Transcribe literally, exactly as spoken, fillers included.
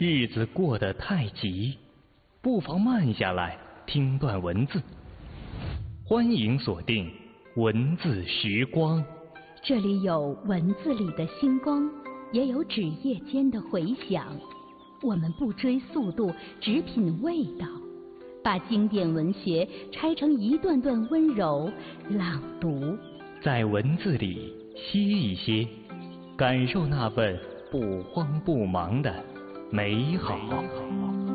日子过得太急，不妨慢下来听段文字。欢迎锁定文字时光， 这里有文字里的星光，也有纸页间的回响。我们不追速度，只品味道，把经典文学拆成一段段温柔朗读， 在文字里歇一歇，感受那份不慌不忙的美好。